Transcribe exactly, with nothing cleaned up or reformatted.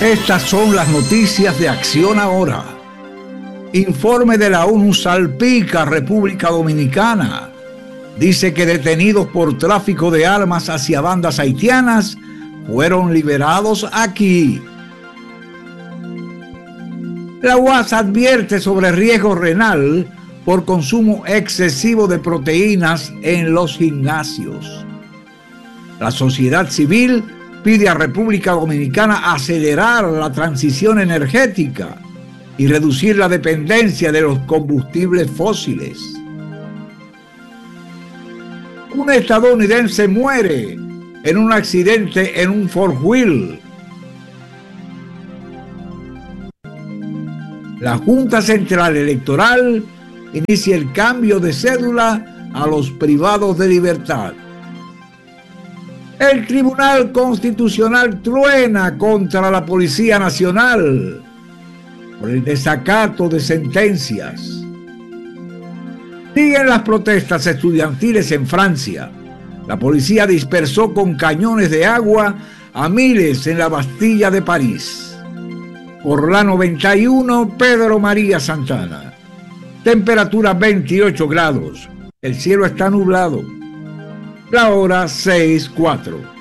Estas son las noticias de Acción Ahora. Informe de la ONU salpica República Dominicana. Dice que detenidos por tráfico de armas hacia bandas haitianas fueron liberados aquí. La U A S advierte sobre riesgo renal por consumo excesivo de proteínas en los gimnasios. La sociedad civil pide a República Dominicana acelerar la transición energética y reducir la dependencia de los combustibles fósiles. Un estadounidense muere en un accidente en un Ford Wheel. La Junta Central Electoral inicia el cambio de cédula a los privados de libertad. El Tribunal Constitucional truena contra la Policía Nacional por el desacato de sentencias. Siguen las protestas estudiantiles en Francia. La policía dispersó con cañones de agua a miles en la Bastilla de París. Por la noventa y uno, Pedro María Santana. Temperatura veintiocho grados. El cielo está nublado. La hora seis cuatro.